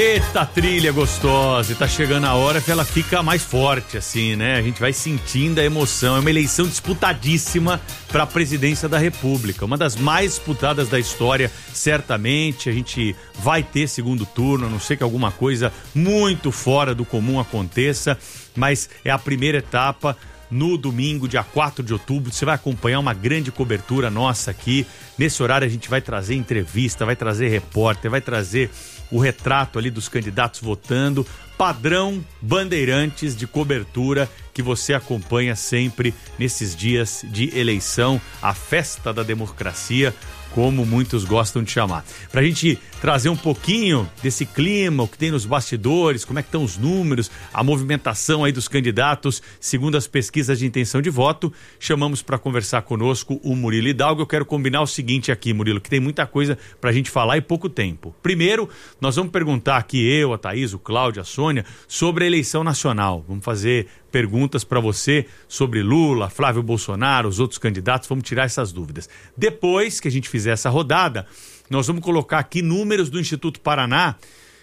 Eita, trilha gostosa, e tá chegando a hora que ela fica mais forte, assim, né? A gente vai sentindo a emoção. É uma eleição disputadíssima para a presidência da República, uma das mais disputadas da história, certamente. A gente vai ter segundo turno, a não ser que alguma coisa muito fora do comum aconteça, mas é a primeira etapa. No domingo, dia 4 de outubro, você vai acompanhar uma grande cobertura nossa aqui. Nesse horário a gente vai trazer entrevista, vai trazer repórter, vai trazer o retrato ali dos candidatos votando, padrão Bandeirantes de cobertura que você acompanha sempre nesses dias de eleição, a festa da democracia, como muitos gostam de chamar. Pra gente trazer um pouquinho desse clima, o que tem nos bastidores, como é que estão os números, a movimentação aí dos candidatos, segundo as pesquisas de intenção de voto, chamamos para conversar conosco o Murilo Hidalgo. Eu quero combinar o seguinte aqui, Murilo, que tem muita coisa pra gente falar e pouco tempo. Primeiro, nós vamos perguntar aqui, eu, a Thaís, o Cláudio, a Sônia, sobre a eleição nacional. Vamos fazer perguntas para você sobre Lula, Flávio Bolsonaro, os outros candidatos, vamos tirar essas dúvidas. Depois que a gente fizer essa rodada, nós vamos colocar aqui números do Instituto Paraná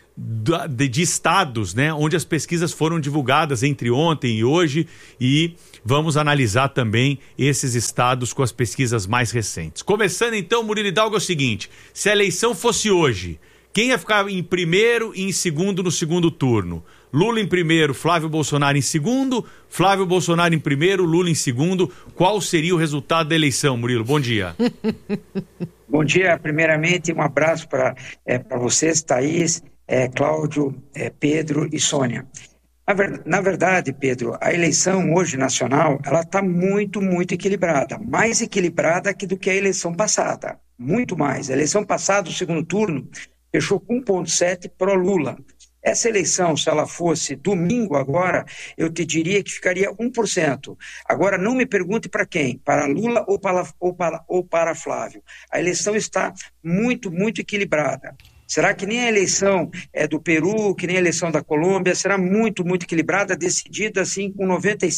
de estados, né, onde as pesquisas foram divulgadas entre ontem e hoje, e vamos analisar também esses estados com as pesquisas mais recentes. Começando então, Murilo Hidalgo, é o seguinte: se a eleição fosse hoje, quem ia ficar em primeiro e em segundo no segundo turno? Lula em primeiro, Flávio Bolsonaro em segundo, Flávio Bolsonaro em primeiro, Lula em segundo. Qual seria o resultado da eleição, Murilo? Bom dia. Bom dia. Primeiramente, um abraço para vocês, Thaís, Cláudio, Pedro e Sônia. Na verdade, Pedro, a eleição hoje nacional, ela está muito, muito equilibrada. Mais equilibrada do que a eleição passada. Muito mais. A eleição passada, o segundo turno, fechou com 1,7 pro Lula. Essa eleição, se ela fosse domingo agora, eu te diria que ficaria 1%. Agora, não me pergunte para quem, para Lula ou para Flávio. A eleição está muito, muito equilibrada. Será que nem a eleição do Peru, que nem a eleição da Colômbia, será muito, muito equilibrada, decidida assim com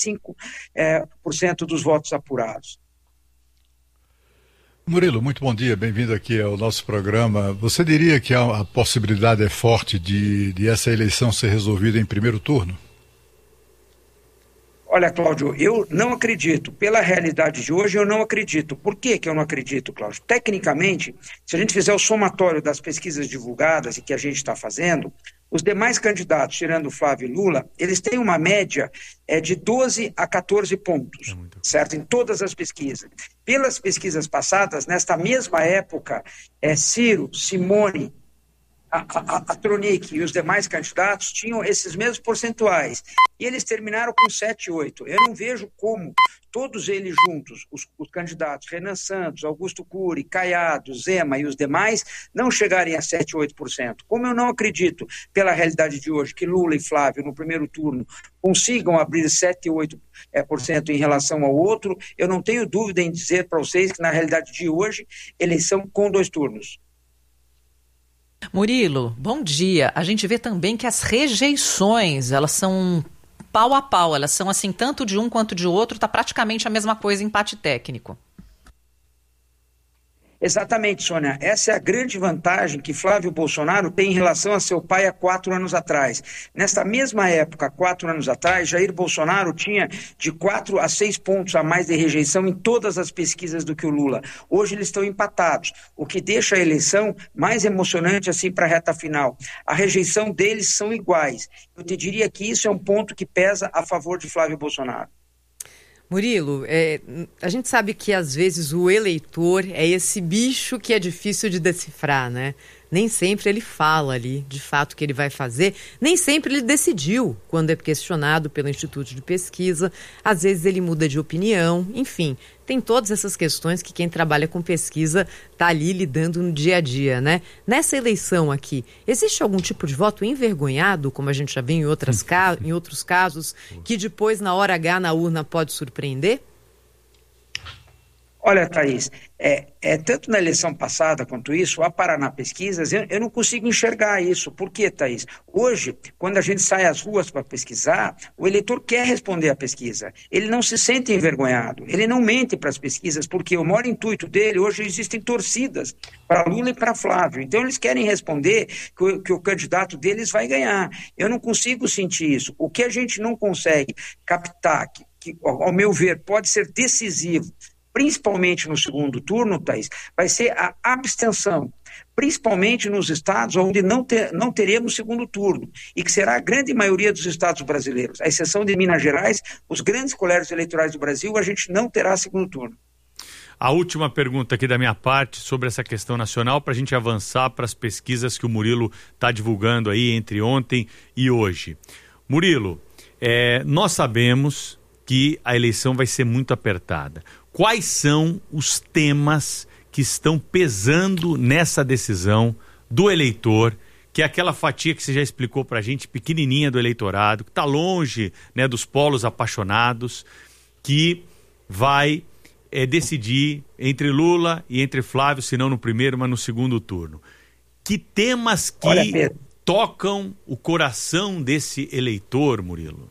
95% dos votos apurados. Murilo, muito bom dia, bem-vindo aqui ao nosso programa. Você diria que a possibilidade é forte de essa eleição ser resolvida em primeiro turno? Olha, Cláudio, eu não acredito. Pela realidade de hoje, eu não acredito. Por que eu não acredito, Cláudio? Tecnicamente, se a gente fizer o somatório das pesquisas divulgadas e que a gente está fazendo, os demais candidatos, tirando Flávio e Lula, eles têm uma média de 12 a 14 pontos, certo? Em todas as pesquisas. Pelas pesquisas passadas, nesta mesma época, Ciro, Simone, a Tronic e os demais candidatos tinham esses mesmos percentuais. E eles terminaram com 7, 8. Eu não vejo como todos eles juntos, os candidatos Renan Santos, Augusto Cury, Caiado, Zema e os demais, não chegarem a 7, 8%. Como eu não acredito, pela realidade de hoje, que Lula e Flávio, no primeiro turno, consigam abrir 7, 8% em relação ao outro, eu não tenho dúvida em dizer para vocês que, na realidade de hoje, eleição com 2 turnos. Murilo, bom dia. A gente vê também que as rejeições, elas são pau a pau, elas são assim, tanto de um quanto de outro, está praticamente a mesma coisa, empate técnico. Exatamente, Sônia. Essa é a grande vantagem que Flávio Bolsonaro tem em relação a seu pai há 4 anos atrás. Nesta mesma época, 4 anos atrás, Jair Bolsonaro tinha de 4 a 6 pontos a mais de rejeição em todas as pesquisas do que o Lula. Hoje eles estão empatados, o que deixa a eleição mais emocionante assim para a reta final. A rejeição deles são iguais. Eu te diria que isso é um ponto que pesa a favor de Flávio Bolsonaro. Murilo, a gente sabe que às vezes o eleitor é esse bicho que é difícil de decifrar, né? Nem sempre ele fala ali, de fato, o que ele vai fazer. Nem sempre ele decidiu quando é questionado pelo Instituto de Pesquisa. Às vezes ele muda de opinião. Enfim, tem todas essas questões que quem trabalha com pesquisa está ali lidando no dia a dia, né? Nessa eleição aqui, existe algum tipo de voto envergonhado, como a gente já viu em outros casos, que depois, na hora H, na urna, pode surpreender? Olha, Thaís, tanto na eleição passada quanto isso, a Paraná Pesquisas, eu não consigo enxergar isso. Por quê, Thaís? Hoje, quando a gente sai às ruas para pesquisar, o eleitor quer responder à pesquisa. Ele não se sente envergonhado, ele não mente para as pesquisas, porque o maior intuito dele, hoje existem torcidas para Lula e para Flávio. Então, eles querem responder que o candidato deles vai ganhar. Eu não consigo sentir isso. O que a gente não consegue captar, que ao meu ver, pode ser decisivo, principalmente no segundo turno, Thaís, vai ser a abstenção, principalmente nos estados onde não teremos segundo turno, e que será a grande maioria dos estados brasileiros. À exceção de Minas Gerais, os grandes colégios eleitorais do Brasil, a gente não terá segundo turno. A última pergunta aqui da minha parte sobre essa questão nacional, para a gente avançar para as pesquisas que o Murilo está divulgando aí entre ontem e hoje. Murilo, nós sabemos que a eleição vai ser muito apertada. Quais são os temas que estão pesando nessa decisão do eleitor, que é aquela fatia que você já explicou para a gente, pequenininha do eleitorado, que está longe, né, dos polos apaixonados, que vai decidir entre Lula e entre Flávio, se não no primeiro, mas no segundo turno. Que temas que tocam o coração desse eleitor, Murilo?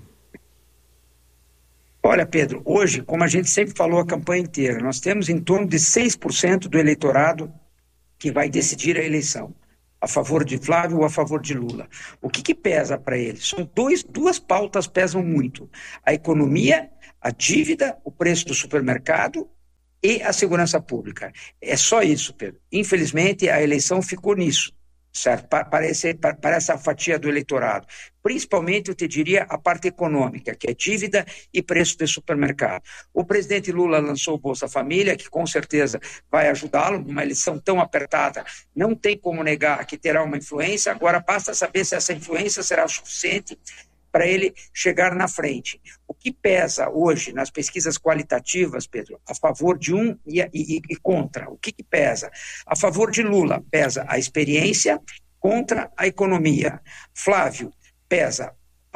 Olha, Pedro, hoje, como a gente sempre falou a campanha inteira, nós temos em torno de 6% do eleitorado que vai decidir a eleição, a favor de Flávio ou a favor de Lula. O que pesa para eles? São duas pautas pesam muito: a economia, a dívida, o preço do supermercado e a segurança pública. É só isso, Pedro. Infelizmente, a eleição ficou nisso. Certo? Para essa fatia do eleitorado. Principalmente, eu te diria, a parte econômica, que é dívida e preço de supermercado. O presidente Lula lançou o Bolsa Família, que com certeza vai ajudá-lo numa eleição tão apertada. Não tem como negar que terá uma influência, agora basta saber se essa influência será suficiente para ele chegar na frente. O que pesa hoje nas pesquisas qualitativas, Pedro, a favor de um e contra? O que pesa? A favor de Lula pesa a experiência contra a economia. Flávio pesa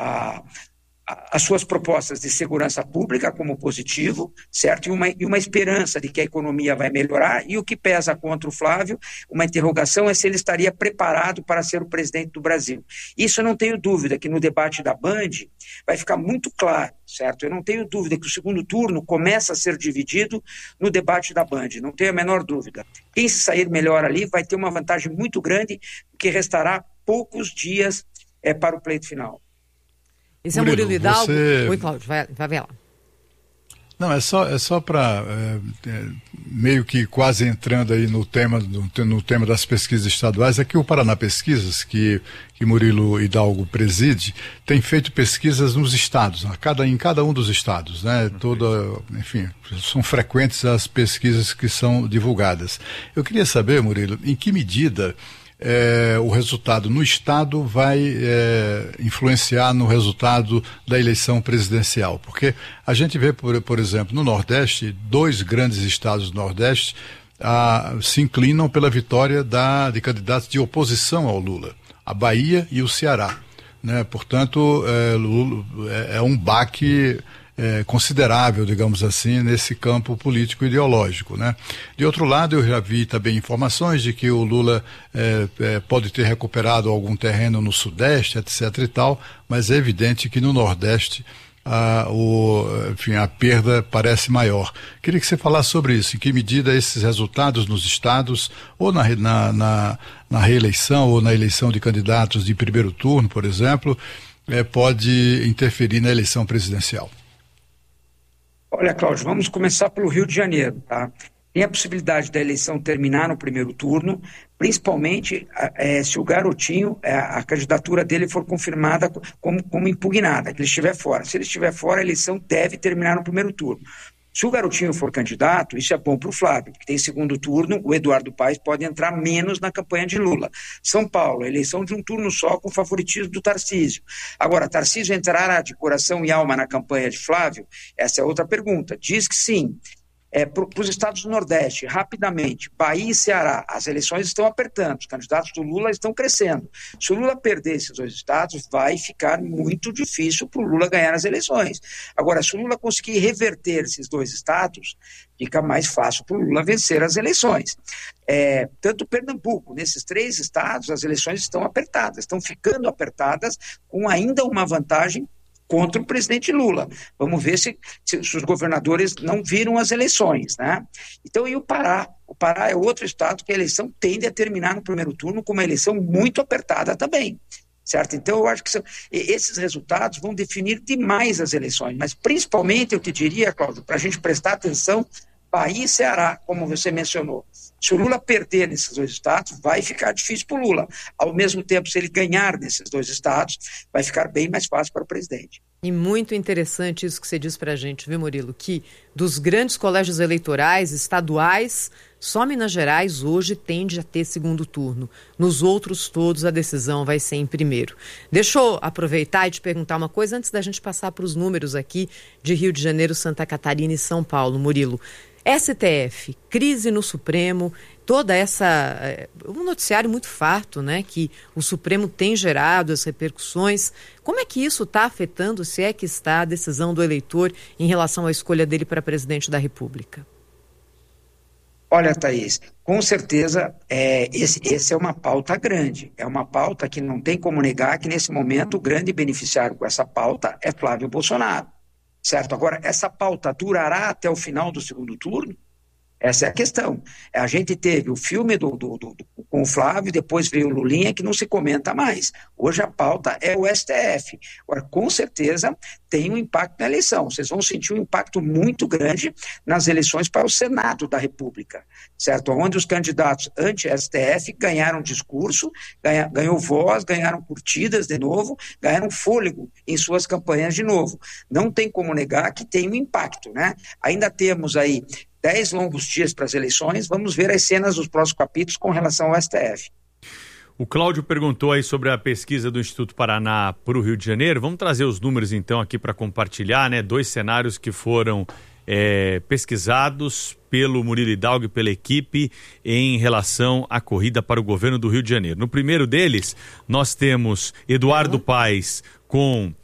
as suas propostas de segurança pública como positivo, certo? E uma esperança de que a economia vai melhorar. E o que pesa contra o Flávio, uma interrogação, é se ele estaria preparado para ser o presidente do Brasil. Isso eu não tenho dúvida que no debate da Band vai ficar muito claro, certo? Eu não tenho dúvida que o segundo turno começa a ser dividido no debate da Band, não tenho a menor dúvida. Quem se sair melhor ali vai ter uma vantagem muito grande, porque restará poucos dias para o pleito final. Esse é o Murilo Hidalgo. Oi, Cláudio, vai ver lá. Não, é só para meio que quase entrando aí no tema das pesquisas estaduais, é que o Paraná Pesquisas, que Murilo Hidalgo preside, tem feito pesquisas nos estados, em cada um dos estados, né? Enfim, são frequentes as pesquisas que são divulgadas. Eu queria saber, Murilo, em que medida o resultado no estado vai influenciar no resultado da eleição presidencial, porque a gente vê, por exemplo, no Nordeste, 2 grandes estados do Nordeste se inclinam pela vitória de candidatos de oposição ao Lula, a Bahia e o Ceará, né? Portanto, é um baque considerável, digamos assim, nesse campo político ideológico, né? De outro lado, eu já vi também informações de que o Lula pode ter recuperado algum terreno no Sudeste, etc. e tal, mas é evidente que no Nordeste a perda parece maior. Queria que você falasse sobre isso, em que medida esses resultados nos estados, ou na reeleição, ou na eleição de candidatos de primeiro turno, por exemplo, pode interferir na eleição presidencial. Olha, Cláudio, vamos começar pelo Rio de Janeiro, tá? Tem a possibilidade da eleição terminar no primeiro turno, principalmente se o Garotinho, a candidatura dele for confirmada como impugnada, que ele estiver fora. Se ele estiver fora, a eleição deve terminar no primeiro turno. Se o Garotinho for candidato, isso é bom para o Flávio, porque tem segundo turno, o Eduardo Paes pode entrar menos na campanha de Lula. São Paulo, eleição de um turno só com favoritismo do Tarcísio. Agora, Tarcísio entrará de coração e alma na campanha de Flávio? Essa é outra pergunta. Diz que sim. Para os estados do Nordeste, rapidamente, Bahia e Ceará, as eleições estão apertando, os candidatos do Lula estão crescendo. Se o Lula perder esses 2 estados, vai ficar muito difícil para o Lula ganhar as eleições. Agora, se o Lula conseguir reverter esses 2 estados, fica mais fácil para o Lula vencer as eleições. Tanto Pernambuco, nesses 3 estados, as eleições estão apertadas, estão ficando apertadas, com ainda uma vantagem contra o presidente Lula. Vamos ver se os governadores não viram as eleições, né? Então, e o Pará? O Pará é outro estado que a eleição tende a terminar no primeiro turno com uma eleição muito apertada também, certo? Então, eu acho que esses resultados vão definir demais as eleições, mas principalmente, eu te diria, Cláudio, para a gente prestar atenção, Bahia e Ceará, como você mencionou. Se o Lula perder nesses 2 estados, vai ficar difícil para o Lula. Ao mesmo tempo, se ele ganhar nesses 2 estados, vai ficar bem mais fácil para o presidente. E muito interessante isso que você diz para a gente, viu, Murilo? Que dos grandes colégios eleitorais estaduais, só Minas Gerais hoje tende a ter segundo turno. Nos outros todos, a decisão vai ser em primeiro. Deixa eu aproveitar e te perguntar uma coisa antes da gente passar para os números aqui de Rio de Janeiro, Santa Catarina e São Paulo, Murilo. STF, crise no Supremo, toda essa... um noticiário muito farto, né, que o Supremo tem gerado, as repercussões. Como é que isso está afetando, se é que está, a decisão do eleitor em relação à escolha dele para presidente da República? Olha, Thaís, com certeza esse é uma pauta grande, é uma pauta que não tem como negar que nesse momento o grande beneficiário com essa pauta é Flávio Bolsonaro. Certo? Agora, essa pauta durará até o final do segundo turno? Essa é a questão. A gente teve o filme com o Flávio, depois veio o Lulinha, que não se comenta mais. Hoje a pauta é o STF. Agora, com certeza, tem um impacto na eleição. Vocês vão sentir um impacto muito grande nas eleições para o Senado da República, certo? Onde os candidatos anti-STF ganharam discurso, ganhou voz, ganharam curtidas de novo, ganharam fôlego em suas campanhas de novo. Não tem como negar que tem um impacto, né? Ainda temos aí 10 longos dias para as eleições, vamos ver as cenas dos próximos capítulos com relação ao STF. O Cláudio perguntou aí sobre a pesquisa do Instituto Paraná para o Rio de Janeiro. Vamos trazer os números então aqui para compartilhar, né? 2 cenários que foram pesquisados pelo Murilo Hidalgo e pela equipe em relação à corrida para o governo do Rio de Janeiro. No primeiro deles, nós temos Eduardo Paes com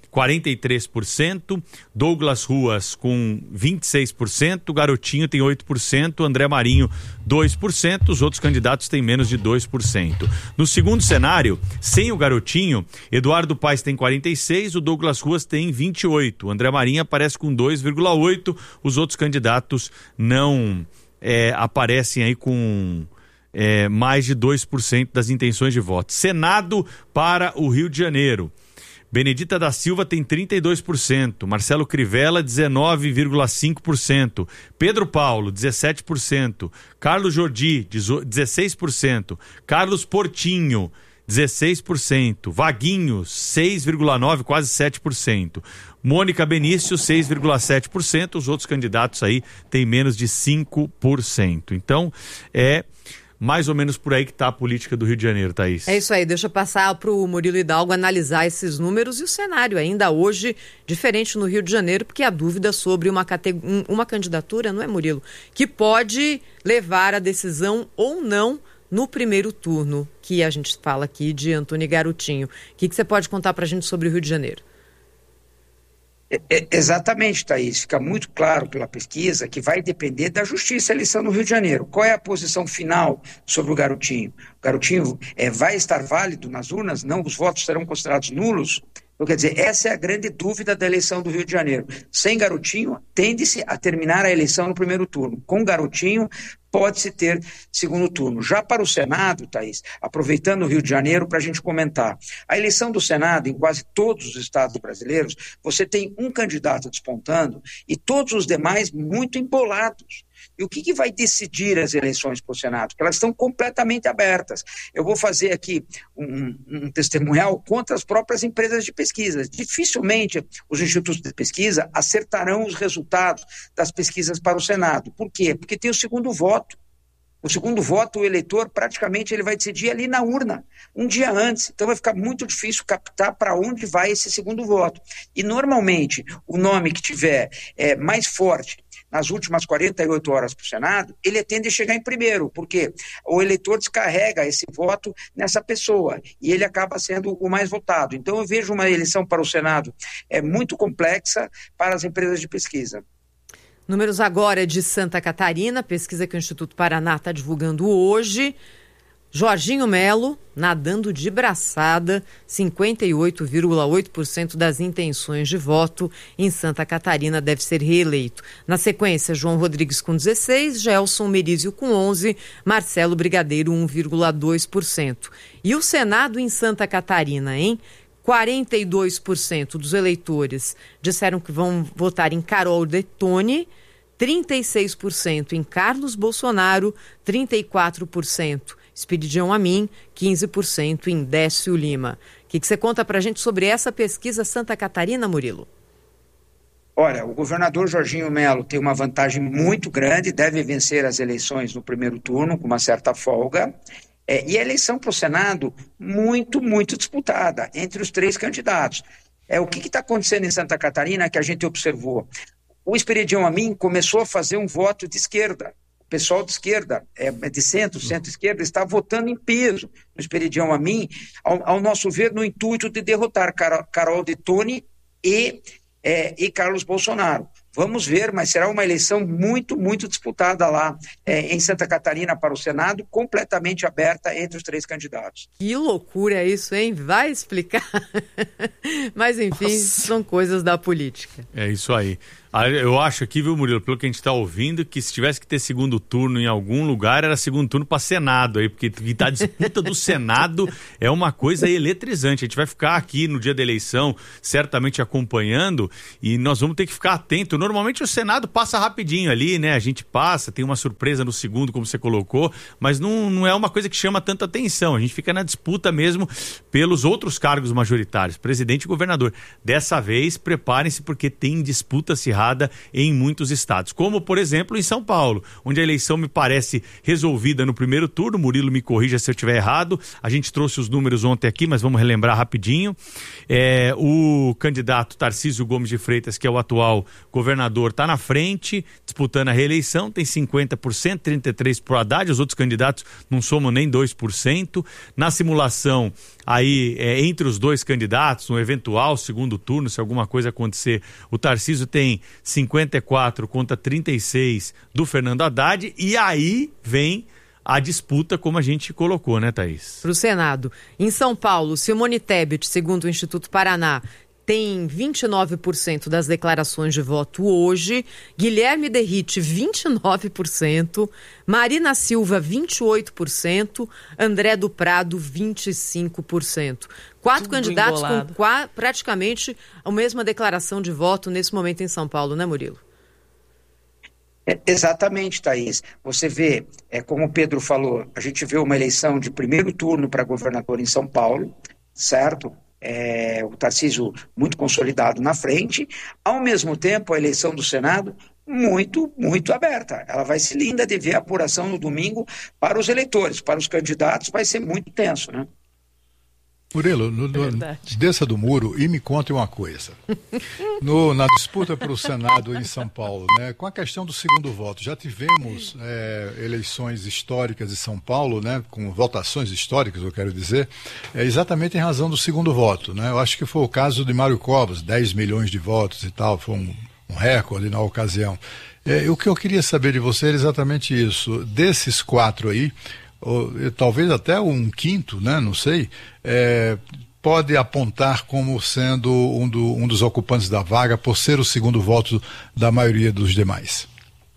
43%, Douglas Ruas com 26%, Garotinho tem 8%, André Marinho 2%, os outros candidatos têm menos de 2%. No segundo cenário, sem o Garotinho, Eduardo Paes tem 46%, o Douglas Ruas tem 28%, o André Marinho aparece com 2,8%, os outros candidatos não aparecem aí com mais de 2% das intenções de voto. Senado para o Rio de Janeiro. Benedita da Silva tem 32%, Marcelo Crivella 19,5%, Pedro Paulo 17%, Carlos Jordi 16%, Carlos Portinho 16%, Vaguinho 6,9%, quase 7%, Mônica Benício 6,7%, os outros candidatos aí têm menos de 5%. Então mais ou menos por aí que está a política do Rio de Janeiro, Thaís. É isso aí, deixa eu passar para o Murilo Hidalgo analisar esses números e o cenário ainda hoje diferente no Rio de Janeiro, porque há dúvida sobre uma candidatura, não é, Murilo, que pode levar a decisão ou não no primeiro turno, que a gente fala aqui de Antônio Garotinho. O que você pode contar para a gente sobre o Rio de Janeiro? Exatamente, Thaís. Fica muito claro pela pesquisa que vai depender da justiça a eleição no Rio de Janeiro. Qual é a posição final sobre o Garotinho? O Garotinho vai estar válido nas urnas? Não, os votos serão considerados nulos? Então, quer dizer, essa é a grande dúvida da eleição do Rio de Janeiro. Sem Garotinho, tende-se a terminar a eleição no primeiro turno. Com Garotinho, pode-se ter segundo turno. Já para o Senado, Thaís, aproveitando o Rio de Janeiro para a gente comentar, a eleição do Senado, em quase todos os estados brasileiros, você tem um candidato despontando e todos os demais muito embolados. E o que vai decidir as eleições para o Senado? Porque elas estão completamente abertas. Eu vou fazer aqui um testemunhal contra as próprias empresas de pesquisa. Dificilmente os institutos de pesquisa acertarão os resultados das pesquisas para o Senado. Por quê? Porque tem o segundo voto. O segundo voto, o eleitor, praticamente ele vai decidir ali na urna, um dia antes. Então vai ficar muito difícil captar para onde vai esse segundo voto. E normalmente o nome que tiver mais forte nas últimas 48 horas para o Senado, ele tende a chegar em primeiro, porque o eleitor descarrega esse voto nessa pessoa e ele acaba sendo o mais votado. Então eu vejo uma eleição para o Senado muito complexa para as empresas de pesquisa. Números agora de Santa Catarina, pesquisa que o Instituto Paraná está divulgando hoje. Jorginho Melo, nadando de braçada, 58,8% das intenções de voto em Santa Catarina deve ser reeleito. Na sequência, João Rodrigues com 16%, Gelson Merizio com 11%, Marcelo Brigadeiro 1,2%. E o Senado em Santa Catarina, hein? 42% dos eleitores disseram que vão votar em Carol Detoni, 36% em Carlos Bolsonaro, 34% Esperidião Amin, 15% em Décio Lima. O que você conta pra gente sobre essa pesquisa Santa Catarina, Murilo? Olha, o governador Jorginho Melo tem uma vantagem muito grande, deve vencer as eleições no primeiro turno com uma certa folga. E a eleição para o Senado muito, muito disputada entre os 3 candidatos. O que está acontecendo em Santa Catarina que a gente observou? O Esperidião Amin começou a fazer um voto de esquerda. O pessoal de esquerda, de centro-esquerda, está votando em peso no Esperidião Amin, ao nosso ver, no intuito de derrotar Carol Detoni e Carlos Bolsonaro. Vamos ver, mas será uma eleição muito, muito disputada lá em Santa Catarina para o Senado, completamente aberta entre os 3 candidatos. Que loucura isso, hein? Vai explicar. Mas, enfim, são coisas da política. É isso aí. Eu acho aqui, viu, Murilo, pelo que a gente está ouvindo, que se tivesse que ter segundo turno em algum lugar, era segundo turno para Senado aí, porque a disputa do Senado é uma coisa eletrizante. A gente vai ficar aqui no dia da eleição, certamente acompanhando, e nós vamos ter que ficar atento. Normalmente o Senado passa rapidinho ali, né? A gente passa, tem uma surpresa no segundo, como você colocou, mas não é uma coisa que chama tanta atenção. A gente fica na disputa mesmo pelos outros cargos majoritários, presidente e governador. Dessa vez, preparem-se, porque tem disputa acirrada em muitos estados, como por exemplo em São Paulo, onde a eleição me parece resolvida no primeiro turno. Murilo me corrija se eu estiver errado, a gente trouxe os números ontem aqui, mas vamos relembrar rapidinho. O candidato Tarcísio Gomes de Freitas, que é o atual governador, está na frente, disputando a reeleição, tem 50%, 33% pro Haddad, os outros candidatos não somam nem 2%. Na simulação, aí, entre os 2 candidatos, no eventual segundo turno, se alguma coisa acontecer, o Tarcísio tem 54 contra 36 do Fernando Haddad, e aí vem a disputa, como a gente colocou, né, Thaís? Para o Senado. Em São Paulo, Simone Tebet, segundo o Instituto Paraná, tem 29% das declarações de voto hoje, Guilherme Derrite, 29%, Marina Silva, 28%, André do Prado, 25%. 4 Tudo candidatos embolado, com praticamente a mesma declaração de voto nesse momento em São Paulo, né, Murilo? Exatamente, Thaís. Você vê, como o Pedro falou, a gente vê uma eleição de primeiro turno para governador em São Paulo, certo? O Tarcísio muito consolidado na frente, ao mesmo tempo a eleição do Senado muito, muito aberta. Ela vai ser linda de ver a apuração no domingo para os eleitores, para os candidatos vai ser muito tenso, né? Murilo, desça do muro e me conte uma coisa. Na disputa para o Senado em São Paulo, né, com a questão do segundo voto, já tivemos eleições históricas em São Paulo, né, com votações históricas, eu quero dizer, exatamente em razão do segundo voto, né? Eu acho que foi o caso de Mário Covas, 10 milhões de votos e tal, foi um recorde na ocasião. O que eu queria saber de você era exatamente isso. Desses 4 aí, talvez até um quinto, né? Não sei, pode apontar como sendo um dos ocupantes da vaga por ser o segundo voto da maioria dos demais.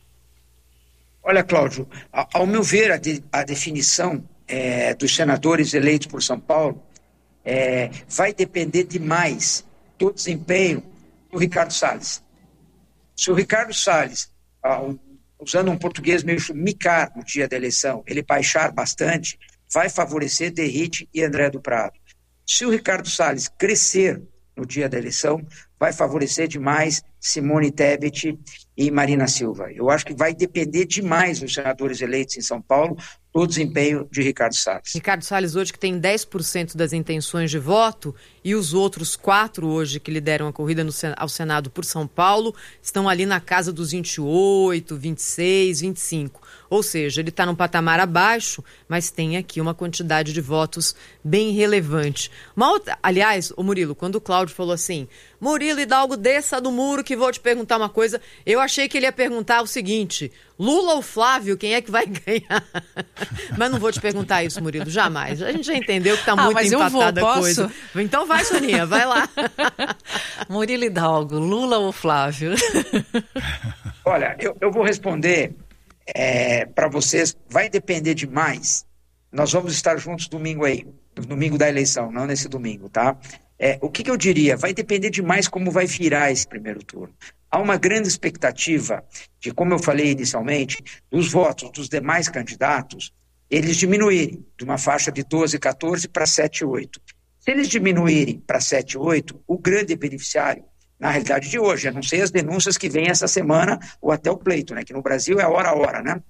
Olha, Cláudio, ao meu ver, a definição dos senadores eleitos por São Paulo vai depender demais do desempenho do Ricardo Salles. Se o Ricardo Salles, usando um português meio micar no dia da eleição, ele baixar bastante, vai favorecer Derrite e André do Prado. Se o Ricardo Salles crescer no dia da eleição, vai favorecer demais Simone Tebet e Marina Silva. Eu acho que vai depender demais dos senadores eleitos em São Paulo do desempenho de Ricardo Salles. Ricardo Salles hoje que tem 10% das intenções de voto e os outros 4 hoje que lideram a corrida ao Senado por São Paulo estão ali na casa dos 28, 26, 25. Ou seja, ele está num patamar abaixo, mas tem aqui uma quantidade de votos bem relevante. Aliás, o Murilo, quando o Cláudio falou assim, Murilo Hidalgo, desça do muro que vou te perguntar uma coisa, eu achei que ele ia perguntar o seguinte, Lula ou Flávio, quem é que vai ganhar? Mas não vou te perguntar isso, Murilo, jamais. A gente já entendeu que está muito empatada a coisa. Então vai, Soninha, vai lá. Murilo Hidalgo, Lula ou Flávio? Olha, eu vou responder para vocês, vai depender demais. Nós vamos estar juntos domingo aí, no domingo da eleição, não nesse domingo, tá? O que eu diria? Vai depender demais como vai virar esse primeiro turno. Há uma grande expectativa de, como eu falei inicialmente, dos votos dos demais candidatos, eles diminuírem de uma faixa de 12, 14 para 7, 8. Se eles diminuírem para 7, 8, o grande beneficiário, na realidade de hoje, a não ser as denúncias que vêm essa semana ou até o pleito, né? Que no Brasil é hora a hora, né?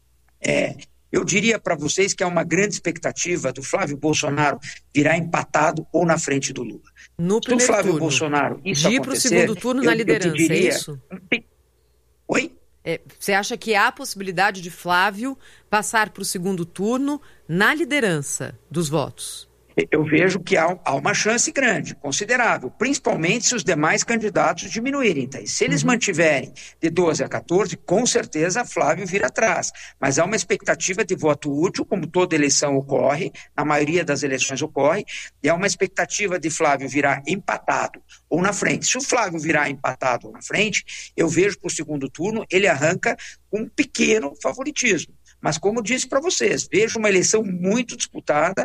Eu diria para vocês que há uma grande expectativa do Flávio Bolsonaro virar empatado ou na frente do Lula. No primeiro Flávio turno. Bolsonaro isso de ir para o segundo turno na liderança, diria, é isso? Oi? Você acha que há a possibilidade de Flávio passar para o segundo turno na liderança dos votos? Eu vejo que há uma chance grande, considerável, principalmente se os demais candidatos diminuírem. Tá? Se eles mantiverem de 12 a 14, com certeza Flávio vira atrás. Mas há uma expectativa de voto útil, como toda eleição ocorre, na maioria das eleições ocorre, e há uma expectativa de Flávio virar empatado ou na frente. Se o Flávio virar empatado ou na frente, eu vejo para o segundo turno, ele arranca com um pequeno favoritismo. Mas como disse para vocês, vejo uma eleição muito disputada,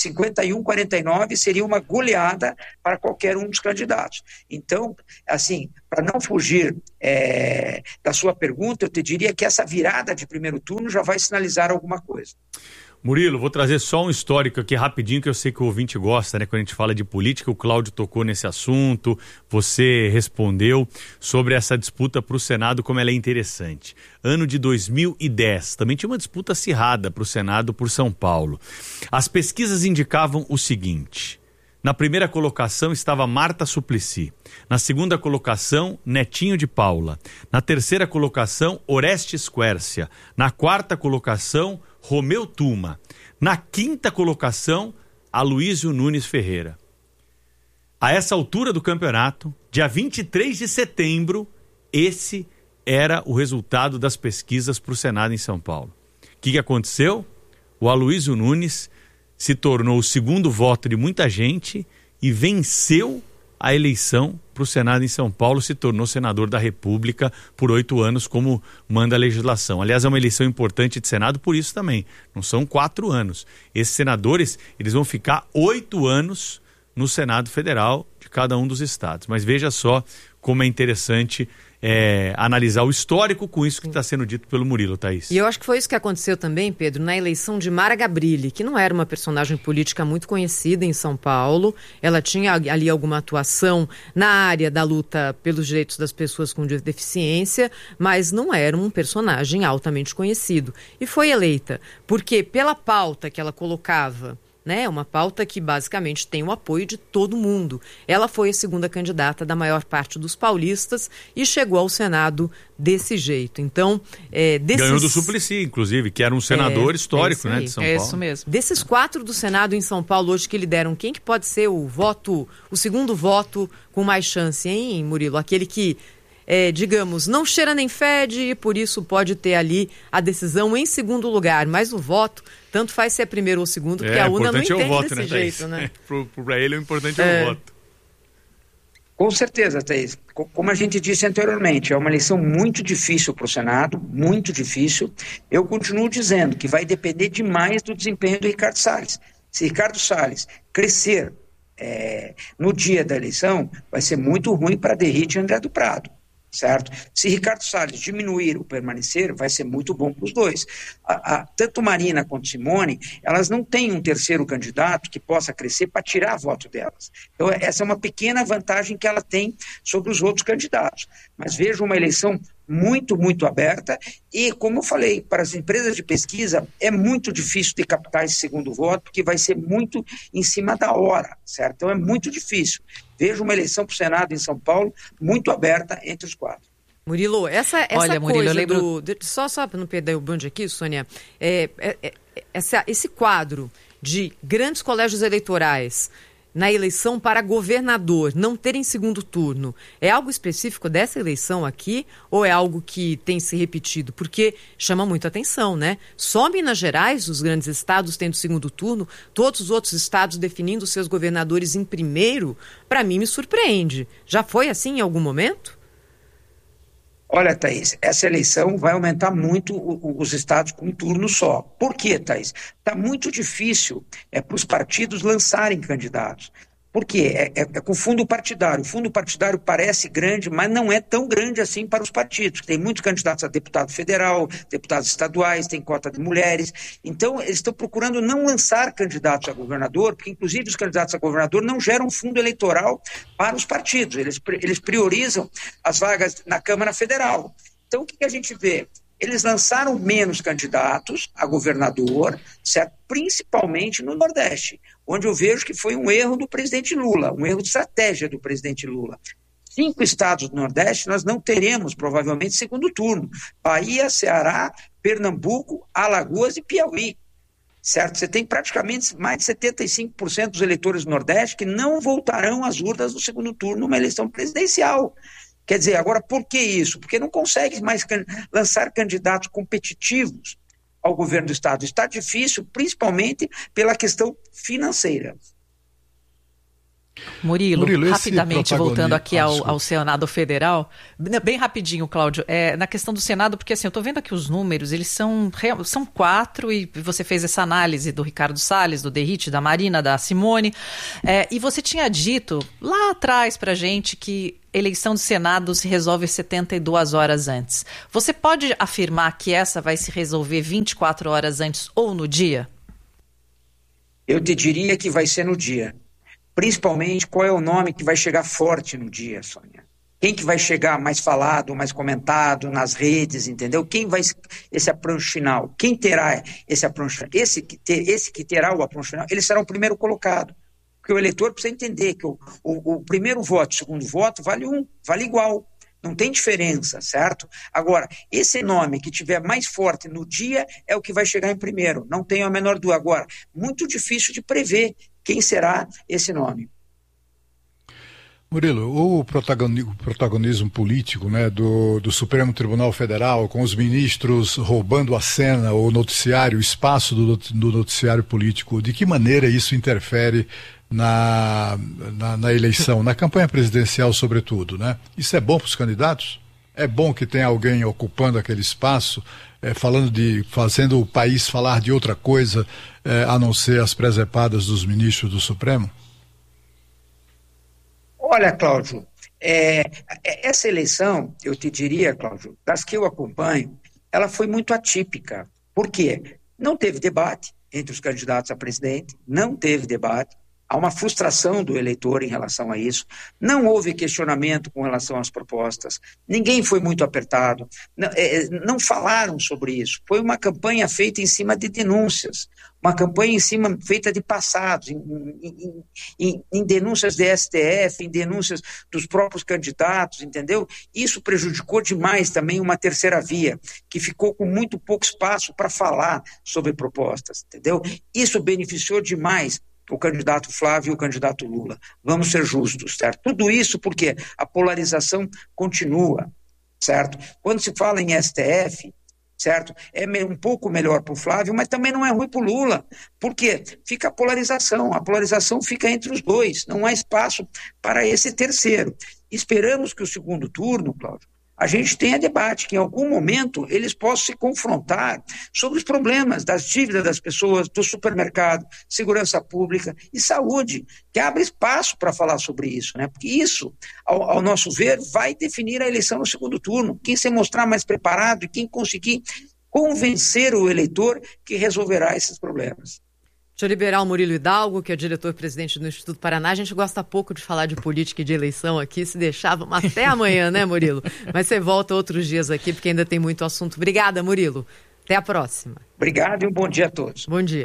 51-49 seria uma goleada para qualquer um dos candidatos. Então, assim, para não fugir da sua pergunta, eu te diria que essa virada de primeiro turno já vai sinalizar alguma coisa. Murilo, vou trazer só um histórico aqui rapidinho, que eu sei que o ouvinte gosta, né? Quando a gente fala de política, o Cláudio tocou nesse assunto, você respondeu sobre essa disputa para o Senado, como ela é interessante. Ano de 2010, também tinha uma disputa acirrada para o Senado por São Paulo. As pesquisas indicavam o seguinte: na primeira colocação estava Marta Suplicy, na segunda colocação Netinho de Paula, na terceira colocação Orestes Quércia, na quarta colocação Romeu Tuma, na quinta colocação Aloysio Nunes Ferreira. A essa altura do campeonato, dia 23 de setembro, esse era o resultado das pesquisas para o Senado em São Paulo. O que aconteceu? O Aloysio Nunes se tornou o segundo voto de muita gente e venceu a eleição para o Senado em São Paulo, se tornou senador da República por 8 anos, como manda a legislação. Aliás, é uma eleição importante de Senado por isso também. Não são 4 anos. Esses senadores, eles vão ficar 8 anos no Senado Federal de cada um dos estados. Mas veja só como é interessante analisar o histórico com isso que está sendo dito pelo Murilo, Thaís. E eu acho que foi isso que aconteceu também, Pedro, na eleição de Mara Gabrilli, que não era uma personagem política muito conhecida em São Paulo. Ela tinha ali alguma atuação na área da luta pelos direitos das pessoas com deficiência, mas não era um personagem altamente conhecido. E foi eleita porque, pela pauta que ela colocava, né, uma pauta que basicamente tem o apoio de todo mundo. Ela foi a segunda candidata da maior parte dos paulistas e chegou ao Senado desse jeito. Então, ganhou do Suplicy, inclusive, que era um senador histórico, né, de São Paulo. É isso mesmo. Desses 4 do Senado em São Paulo hoje que lideram, quem que pode ser o segundo voto com mais chance, hein, Murilo? Aquele que digamos, não cheira nem fede e por isso pode ter ali a decisão em segundo lugar, mas o voto, tanto faz se é primeiro ou segundo, porque a urna não entende voto, desse jeito, né? Para ele o importante é o voto. Com certeza, Thaís. Como a gente disse anteriormente, é uma eleição muito difícil para o Senado, muito difícil. Eu continuo dizendo que vai depender demais do desempenho do Ricardo Salles. Se Ricardo Salles crescer no dia da eleição, vai ser muito ruim para Derrite e André do Prado. Certo? Se Ricardo Salles diminuir ou permanecer, vai ser muito bom para os dois. Tanto Marina quanto Simone, elas não têm um terceiro candidato que possa crescer para tirar voto delas. Então, essa é uma pequena vantagem que ela tem sobre os outros candidatos. Mas vejo uma eleição muito, muito aberta e, como eu falei, para as empresas de pesquisa é muito difícil de captar esse segundo voto, porque vai ser muito em cima da hora, certo? Então é muito difícil. Vejo uma eleição para o Senado em São Paulo muito aberta entre os quatro. Murilo, essa Olha, Murilo, coisa eu lembro... Só para não perder o bonde aqui, Sônia, esse quadro de grandes colégios eleitorais na eleição para governador não terem segundo turno, é algo específico dessa eleição aqui ou é algo que tem se repetido? Porque chama muita atenção, né? Só Minas Gerais, os grandes estados tendo segundo turno, todos os outros estados definindo seus governadores em primeiro, para mim me surpreende. Já foi assim em algum momento? Olha, Thaís, essa eleição vai aumentar muito os estados com um turno só. Por quê, Thaís? Está muito difícil para os partidos lançarem candidatos. Por quê? É com fundo partidário. O fundo partidário parece grande, mas não é tão grande assim para os partidos. Tem muitos candidatos a deputado federal, deputados estaduais, tem cota de mulheres. Então, eles estão procurando não lançar candidatos a governador, porque, inclusive, os candidatos a governador não geram fundo eleitoral para os partidos. Eles priorizam as vagas na Câmara Federal. Então, o que a gente vê? Eles lançaram menos candidatos a governador, certo? Principalmente no Nordeste, onde eu vejo que foi um erro do presidente Lula, um erro de estratégia do presidente Lula. 5 estados do Nordeste nós não teremos, provavelmente, segundo turno. Bahia, Ceará, Pernambuco, Alagoas e Piauí. Certo? Você tem praticamente mais de 75% dos eleitores do Nordeste que não voltarão às urnas no segundo turno numa eleição presidencial. Quer dizer, agora, por que isso? Porque não consegue mais lançar candidatos competitivos ao governo do Estado. Está difícil, principalmente pela questão financeira. Murilo rapidamente, voltando aqui ao Senado Federal, bem rapidinho, Cláudio, na questão do Senado, porque assim, eu estou vendo aqui os números, eles são 4, e você fez essa análise do Ricardo Salles, do Derrite, da Marina, da Simone, e você tinha dito lá atrás pra gente que eleição do Senado se resolve 72 horas antes. Você pode afirmar que essa vai se resolver 24 horas antes ou no dia? Eu te diria que vai ser no dia. Principalmente, qual é o nome que vai chegar forte no dia, Sônia? Quem que vai chegar mais falado, mais comentado nas redes, entendeu? Quem vai esse approach final? Quem terá esse approach final? Esse que terá o approach final, ele será o primeiro colocado. Porque o eleitor precisa entender que o primeiro voto e o segundo voto vale igual. Não tem diferença, certo? Agora, esse nome que tiver mais forte no dia é o que vai chegar em primeiro. Não tenho a menor dúvida. Agora, muito difícil de prever quem será esse nome. Murilo, o protagonismo político, né, do Supremo Tribunal Federal, com os ministros roubando a cena, o noticiário, o espaço do noticiário político, de que maneira isso interfere na eleição, na campanha presidencial sobretudo, né? Isso é bom para os candidatos? É bom que tenha alguém ocupando aquele espaço, fazendo o país falar de outra coisa, a não ser as presepadas dos ministros do Supremo? Olha, Cláudio, essa eleição, eu te diria, Cláudio, das que eu acompanho, ela foi muito atípica. Por quê? Não teve debate entre os candidatos a presidente, não teve debate. Há uma frustração do eleitor em relação a isso. Não houve questionamento com relação às propostas. Ninguém foi muito apertado. Não falaram sobre isso. Foi uma campanha feita em cima de denúncias. Uma campanha feita de passados, em denúncias de STF, em denúncias dos próprios candidatos, entendeu? Isso prejudicou demais também uma terceira via, que ficou com muito pouco espaço para falar sobre propostas, entendeu? Isso beneficiou demais o candidato Flávio e o candidato Lula. Vamos ser justos, certo? Tudo isso porque a polarização continua, certo? Quando se fala em STF, certo? É um pouco melhor para o Flávio, mas também não é ruim para o Lula. Por quê? Fica a polarização fica entre os dois, não há espaço para esse terceiro. Esperamos que o segundo turno, Cláudio, a gente tenha debate, que em algum momento eles possam se confrontar sobre os problemas das dívidas das pessoas, do supermercado, segurança pública e saúde, que abre espaço para falar sobre isso, né? Porque isso, ao nosso ver, vai definir a eleição no segundo turno. Quem se mostrar mais preparado e quem conseguir convencer o eleitor que resolverá esses problemas. Deixa eu liberar o Murilo Hidalgo, que é diretor-presidente do Instituto Paraná. A gente gosta pouco de falar de política e de eleição aqui, se deixava até amanhã, né, Murilo? Mas você volta outros dias aqui, porque ainda tem muito assunto. Obrigada, Murilo. Até a próxima. Obrigado e um bom dia a todos. Bom dia.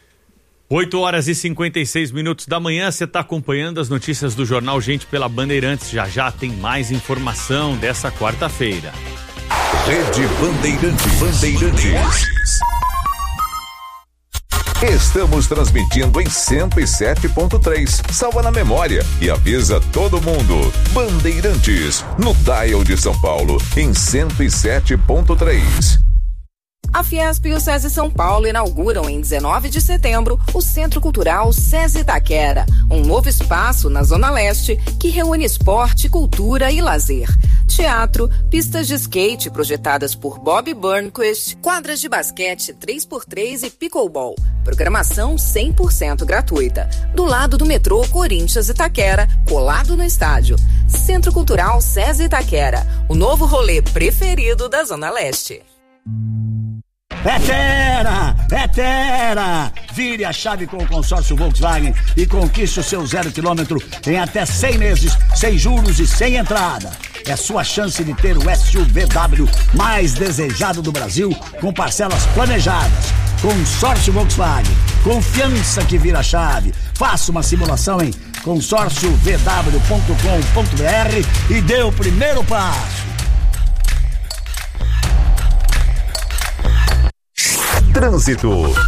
8h56 da manhã, você está acompanhando as notícias do Jornal Gente pela Bandeirantes. Já tem mais informação dessa quarta-feira. Rede Bandeirantes. Estamos transmitindo em 107.3. Salva na memória e avisa todo mundo. Bandeirantes, no dial de São Paulo, em 107.3. A Fiesp e o SESI São Paulo inauguram em 19 de setembro o Centro Cultural SESI Itaquera, um novo espaço na Zona Leste que reúne esporte, cultura e lazer. Teatro, pistas de skate projetadas por Bob Burnquist, quadras de basquete 3x3 e pickleball. Programação 100% gratuita. Do lado do metrô Corinthians Itaquera, colado no estádio. Centro Cultural SESI Itaquera, o novo rolê preferido da Zona Leste. É Terra! Vire a chave com o consórcio Volkswagen e conquiste o seu 0 km em até 100 meses, sem juros e sem entrada. É sua chance de ter o SUVW mais desejado do Brasil, com parcelas planejadas. Consórcio Volkswagen. Confiança que vira chave. Faça uma simulação em consórciovw.com.br e dê o primeiro passo. Trânsito.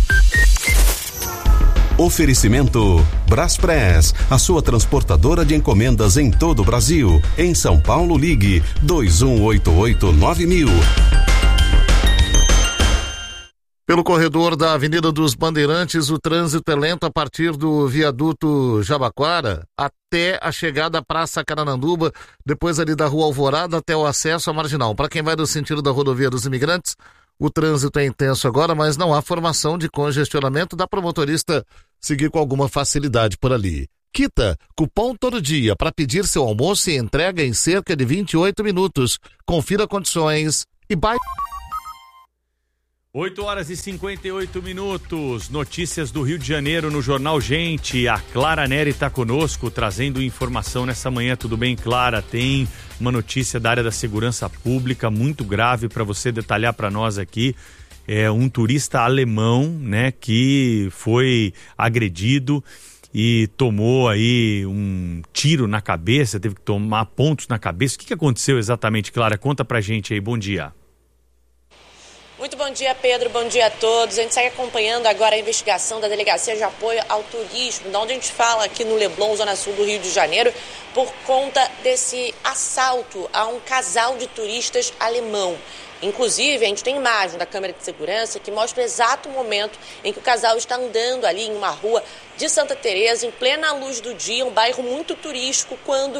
Oferecimento Braspress, a sua transportadora de encomendas em todo o Brasil. Em São Paulo, ligue 2188-9000. Pelo corredor da Avenida dos Bandeirantes, o trânsito é lento a partir do viaduto Jabaquara até a chegada à Praça Carananduba, depois ali da Rua Alvorada até o acesso à Marginal. Para quem vai no sentido da Rodovia dos Imigrantes, o trânsito é intenso agora, mas não há formação de congestionamento. Dá para o motorista seguir com alguma facilidade por ali. Quita, cupom todo dia para pedir seu almoço e entrega em cerca de 28 minutos. Confira condições e bye. 8h58. Notícias do Rio de Janeiro no Jornal Gente. A Clara Neri está conosco, trazendo informação nessa manhã. Tudo bem, Clara? Tem uma notícia da área da segurança pública muito grave para você detalhar para nós aqui. É um turista alemão, né, que foi agredido e tomou aí um tiro na cabeça, teve que tomar pontos na cabeça. O que aconteceu exatamente, Clara? Conta pra gente aí. Bom dia. Muito bom dia, Pedro. Bom dia a todos. A gente segue acompanhando agora a investigação da Delegacia de Apoio ao Turismo, de onde a gente fala aqui no Leblon, Zona Sul do Rio de Janeiro, por conta desse assalto a um casal de turistas alemão. Inclusive, a gente tem imagem da câmera de segurança que mostra o exato momento em que o casal está andando ali em uma rua de Santa Teresa, em plena luz do dia, um bairro muito turístico, quando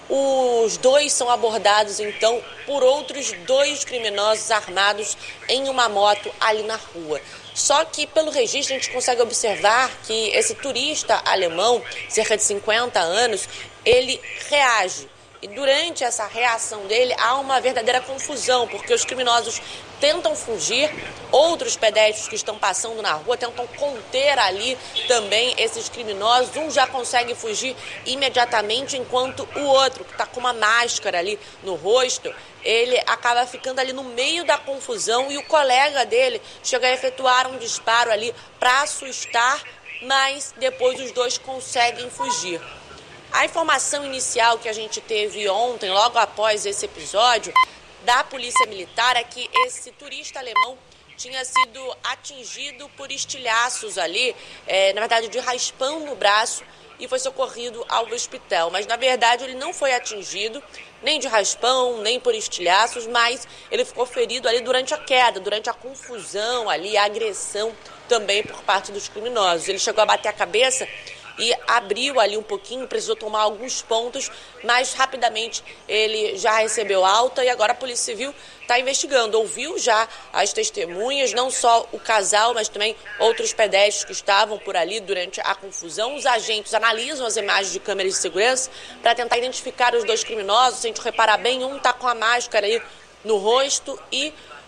os dois são abordados, então, por outros dois criminosos armados em uma moto ali na rua. Só que, pelo registro, a gente consegue observar que esse turista alemão, cerca de 50 anos, ele reage. E durante essa reação dele, há uma verdadeira confusão, porque os criminosos tentam fugir, outros pedestres que estão passando na rua tentam conter ali também esses criminosos. Um já consegue fugir imediatamente, enquanto o outro, que está com uma máscara ali no rosto, ele acaba ficando ali no meio da confusão e o colega dele chega a efetuar um disparo ali para assustar, mas depois os dois conseguem fugir. A informação inicial que a gente teve ontem, logo após esse episódio, da Polícia Militar, é que esse turista alemão tinha sido atingido por estilhaços ali, na verdade de raspão no braço, e foi socorrido ao hospital. Mas, na verdade, ele não foi atingido nem de raspão, nem por estilhaços, mas ele ficou ferido ali durante a queda, durante a confusão ali, a agressão também por parte dos criminosos. Ele chegou a bater a cabeça e abriu ali um pouquinho, precisou tomar alguns pontos, mas rapidamente ele já recebeu alta e agora a Polícia Civil está investigando. Ouviu já as testemunhas, não só o casal, mas também outros pedestres que estavam por ali durante a confusão. Os agentes analisam as imagens de câmeras de segurança para tentar identificar os dois criminosos. Se a gente reparar bem, um está com a máscara aí no rosto e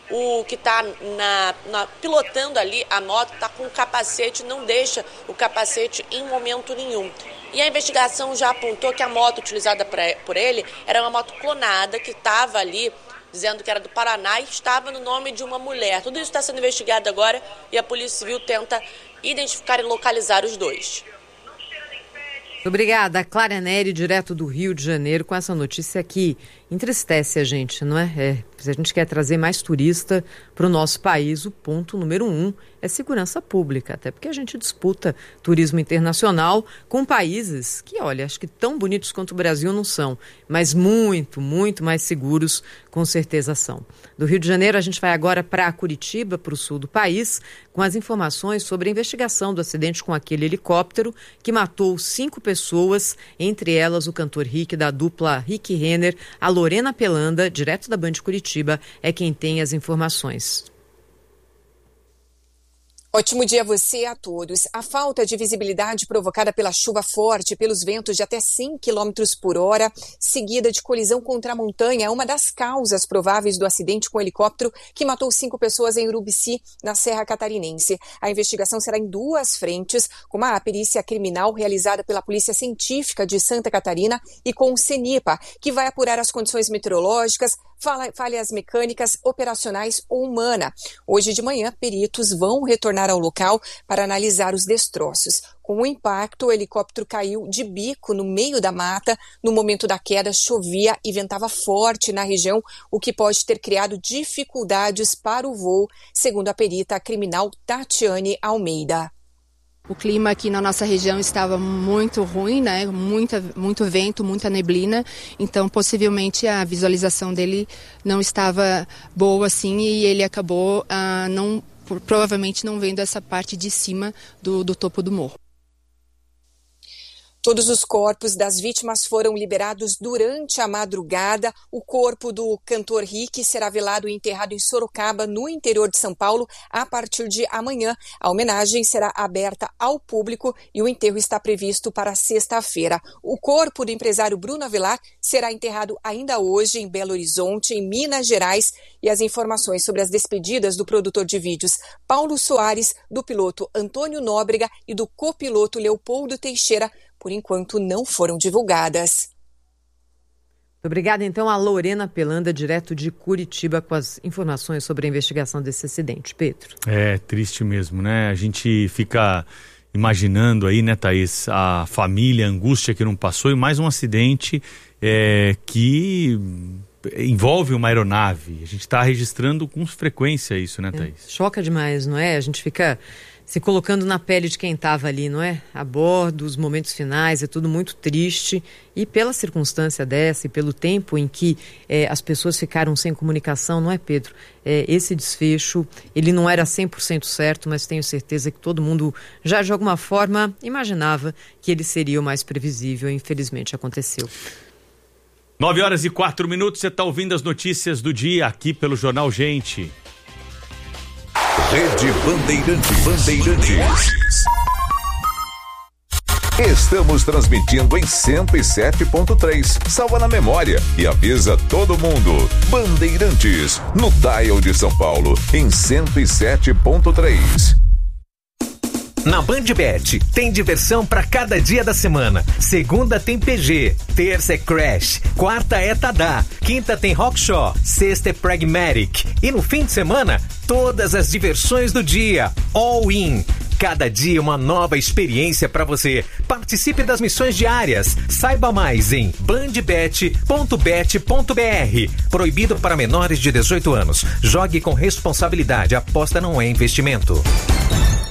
o que está pilotando ali a moto está com o capacete, não deixa o capacete em momento nenhum. E a investigação já apontou que a moto utilizada por ele era uma moto clonada que estava ali, dizendo que era do Paraná e estava no nome de uma mulher. Tudo isso está sendo investigado agora e a Polícia Civil tenta identificar e localizar os dois. Obrigada, Clara Neri, direto do Rio de Janeiro, com essa notícia que entristece a gente, não é? Se a gente quer trazer mais turista para o nosso país, o ponto número 1 é segurança pública, até porque a gente disputa turismo internacional com países que, olha, acho que tão bonitos quanto o Brasil não são, mas muito, muito mais seguros, com certeza são. Do Rio de Janeiro, a gente vai agora para Curitiba, para o sul do país, com as informações sobre a investigação do acidente com aquele helicóptero que matou 5 pessoas, entre elas o cantor Rick, da dupla Rick Renner. A Lorena Pelanda, direto da Band Curitiba, é quem tem as informações. Ótimo dia a você e a todos. A falta de visibilidade provocada pela chuva forte e pelos ventos de até 100 km por hora, seguida de colisão contra a montanha, é uma das causas prováveis do acidente com o helicóptero que matou 5 pessoas em Urubici, na Serra Catarinense. A investigação será em 2 frentes, com uma perícia criminal realizada pela Polícia Científica de Santa Catarina e com o CENIPA, que vai apurar as condições meteorológicas, falhas mecânicas, operacionais ou humana. Hoje de manhã, peritos vão retornar ao local para analisar os destroços. Com o impacto, o helicóptero caiu de bico no meio da mata. No momento da queda, chovia e ventava forte na região, o que pode ter criado dificuldades para o voo, segundo a perita criminal Tatiane Almeida. O clima aqui na nossa região estava muito ruim, né? Muito vento, muita neblina. Então, possivelmente, a visualização dele não estava boa assim e ele acabou provavelmente não vendo essa parte de cima do topo do morro. Todos os corpos das vítimas foram liberados durante a madrugada. O corpo do cantor Rick será velado e enterrado em Sorocaba, no interior de São Paulo, a partir de amanhã. A homenagem será aberta ao público e o enterro está previsto para sexta-feira. O corpo do empresário Bruno Avelar será enterrado ainda hoje em Belo Horizonte, em Minas Gerais. E as informações sobre as despedidas do produtor de vídeos Paulo Soares, do piloto Antônio Nóbrega e do copiloto Leopoldo Teixeira, por enquanto não foram divulgadas. Obrigada, então, a Lorena Pelanda, direto de Curitiba, com as informações sobre a investigação desse acidente. Pedro. É triste mesmo, né? A gente fica imaginando aí, né, Thaís, a família, a angústia que não passou e mais um acidente que envolve uma aeronave. A gente está registrando com frequência isso, né, Thaís? Choca demais, não é? A gente fica se colocando na pele de quem estava ali, não é? A bordo, os momentos finais, é tudo muito triste. E pela circunstância dessa e pelo tempo em que as pessoas ficaram sem comunicação, não é, Pedro? Esse desfecho, ele não era 100% certo, mas tenho certeza que todo mundo já de alguma forma imaginava que ele seria o mais previsível. Infelizmente aconteceu. 9h04, você está ouvindo as notícias do dia aqui pelo Jornal Gente. Rede Bandeirantes. Estamos transmitindo em 107.3. Salva na memória e avisa todo mundo. Bandeirantes, no dial de São Paulo, em 107.3. Na BandBet, tem diversão para cada dia da semana. Segunda tem PG, terça é Crash, quarta é Tadá, quinta tem Rockshaw, sexta é Pragmatic. E no fim de semana, todas as diversões do dia. All in. Cada dia uma nova experiência para você. Participe das missões diárias. Saiba mais em bandbet.bet.br. Proibido para menores de 18 anos. Jogue com responsabilidade. Aposta não é investimento.